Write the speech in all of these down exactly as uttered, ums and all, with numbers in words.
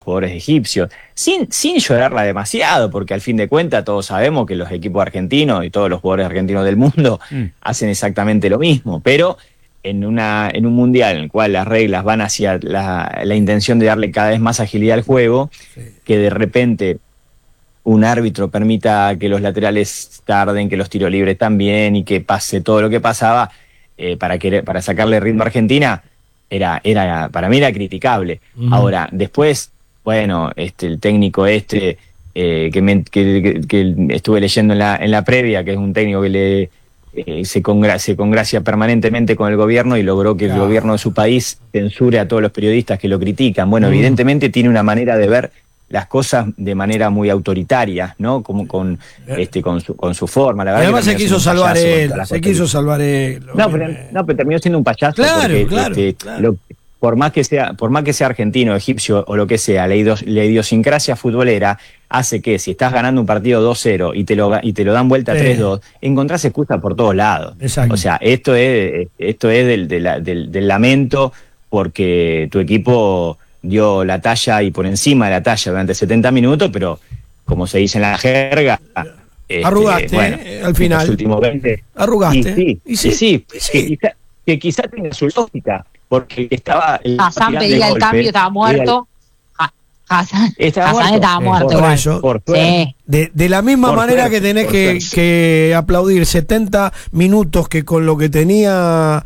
jugadores egipcios, sin, sin llorarla demasiado, porque al fin de cuentas todos sabemos que los equipos argentinos y todos los jugadores argentinos del mundo mm. hacen exactamente lo mismo, pero en, una, en un mundial en el cual las reglas van hacia la, la intención de darle cada vez más agilidad al juego, sí. que de repente un árbitro permita que los laterales tarden, que los tiros libres también y que pase todo lo que pasaba eh, para, que, para sacarle ritmo a Argentina, era, era, para mí era criticable. Uh-huh. Ahora, después... Bueno, este, el técnico este, eh, que, me, que, que, que estuve leyendo en la, en la previa, que es un técnico que le eh, se, congra se congracia permanentemente con el gobierno y logró que claro. el gobierno de su país censure a todos los periodistas que lo critican. Bueno, mm. evidentemente tiene una manera de ver las cosas de manera muy autoritaria, ¿no? Como con, este, con, su, con su forma. La verdad, además se quiso salvar él, se quiso salvar él. No, pero, no, pero terminó siendo un payaso. Claro, porque, claro, este, claro. Lo, Por más que sea, por más que sea argentino, egipcio o lo que sea, la, idos, la idiosincrasia futbolera hace que si estás ganando un partido dos cero y te lo y te lo dan vuelta sí. tres dos, encontrás excusa por todos lados. Exacto. O sea, esto es esto es del, del, del, del lamento porque tu equipo dio la talla y por encima de la talla durante setenta minutos, pero como se dice en la jerga, este, arrugaste bueno, eh, al final. Los últimos veinte. Arrugaste. Sí, sí, y sí, sí, sí, sí. Que, quizá, que quizá tenga su lógica. Porque estaba... Hassan pedía el cambio, estaba muerto. Hassan estaba Hassan muerto, estaba muerto por igual. Eso, por sí. de, de la misma por manera suerte, que tenés que, que aplaudir setenta minutos que con lo que tenía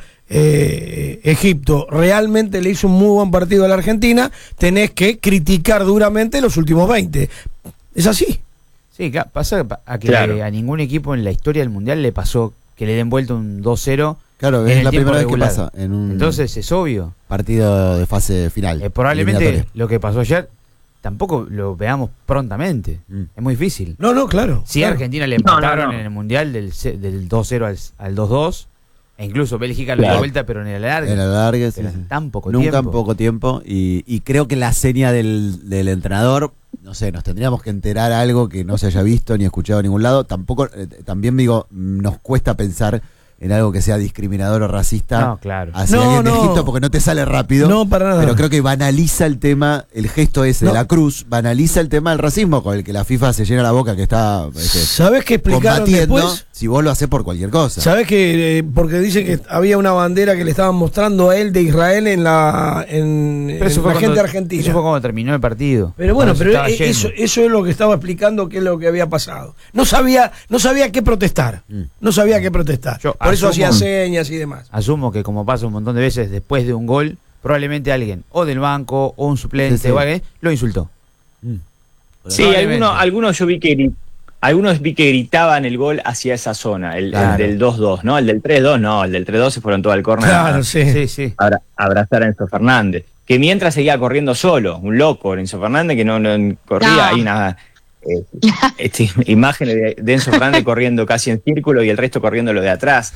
eh, Egipto realmente le hizo un muy buen partido a la Argentina, tenés que criticar duramente los últimos veinte. ¿Es así? Sí, pasa a que claro. a ningún equipo en la historia del Mundial le pasó que le den vuelta un dos cero. Claro, es la primera vez que pasa en un Entonces es obvio. Partido de fase final. Eh, probablemente lo que pasó ayer tampoco lo veamos prontamente. Mm. Es muy difícil. No, no, claro. Sí, claro. a Argentina le empataron no, no, no. en el Mundial del, del dos cero al, al dos dos. E incluso Bélgica lo claro. dio vuelta, pero en el alargue. En el alargue, sí, pero sí. en tan poco Nunca tiempo. en poco tiempo. Y, y creo que la seña del, del entrenador, no sé, nos tendríamos que enterar algo que no se haya visto ni escuchado en ningún lado. Tampoco, eh, también digo, nos cuesta pensar en algo que sea discriminador o racista no, claro. hacia no, alguien de no. Egipto, porque no te sale rápido. No, para nada. Pero creo que banaliza el tema, el gesto ese no. de la cruz, banaliza el tema del racismo, con el que la FIFA se llena la boca, que está este, ¿sabés qué explicaron combatiendo, después? Si vos lo haces por cualquier cosa. ¿Sabés que? Eh, porque dicen que había una bandera que le estaban mostrando a él de Israel en la, en, en eso la cuando, gente argentina. Eso fue cuando terminó el partido. Pero bueno, pero eso, eso, eso es lo que estaba explicando, qué es lo que había pasado. No sabía, no sabía qué protestar. Mm. No sabía qué protestar. Yo por asumo, eso hacía señas y demás. Asumo que como pasa un montón de veces después de un gol, probablemente alguien, o del banco, o un suplente, sí, sí. o alguien, lo insultó. Mm. Sí, algunos, algunos yo vi que algunos vi que gritaban el gol hacia esa zona, el, claro. el del dos dos, ¿no? El del tres dos, no, el del tres dos se fueron todo al córner. Claro, a, sí, sí, sí. A, a abrazar a Enzo Fernández. Que mientras seguía corriendo solo, un loco, Enzo Fernández que no, no corría, no. Hay una eh, este, imágenes de, de Enzo Fernández corriendo casi en círculo y el resto corriendo lo de atrás.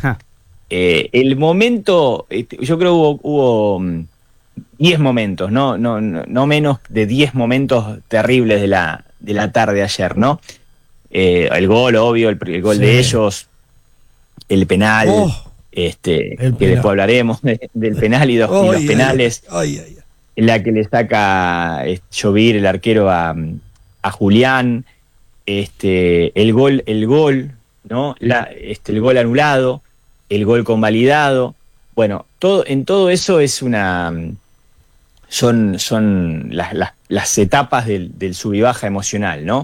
Eh, el momento, este, yo creo hubo, hubo diez momentos, ¿no? No, no, no menos de diez momentos terribles de la, de la tarde ayer, ¿no? Eh, el gol, obvio, el, el gol sí. de ellos, el penal, oh, este, el que penal. Después hablaremos de, del penal y, dos, oh, y los ay, penales, ay, ay, ay. La que le saca eh, Llovir, el arquero, a, a Julián, este, el gol, el gol, ¿no? La, este, el gol anulado, el gol convalidado. Bueno, todo, en todo eso es una son, son las, las, las etapas del, del sub y baja emocional, ¿no?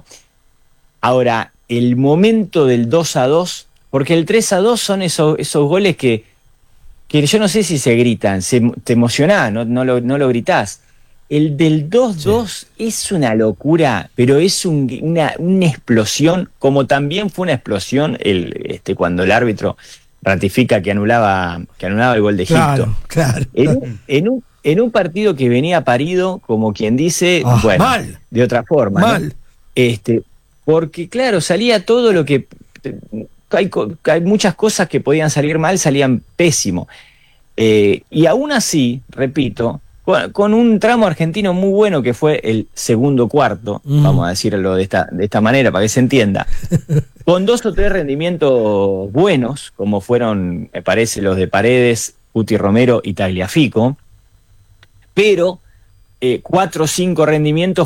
Ahora, el momento del dos a dos, porque el tres a dos son esos, esos goles que, que yo no sé si se gritan, se, te emocionás, no, no, lo, no lo gritás. El del dos dos sí. es una locura, pero es un, una, una explosión, como también fue una explosión el, este, cuando el árbitro ratifica que anulaba, que anulaba el gol de Egipto. Claro, claro. En, un, en, un, en un partido que venía parido, como quien dice, oh, bueno, mal. de otra forma. Mal. ¿no? Este, porque, claro, salía todo lo que... Hay, hay muchas cosas que podían salir mal, salían pésimo. Eh, y aún así, repito, con, con un tramo argentino muy bueno que fue el segundo cuarto, mm. vamos a decirlo de esta, de esta manera para que se entienda, con dos o tres rendimientos buenos, como fueron, me parece, los de Paredes, Cuti Romero y Tagliafico, pero eh, cuatro o cinco rendimientos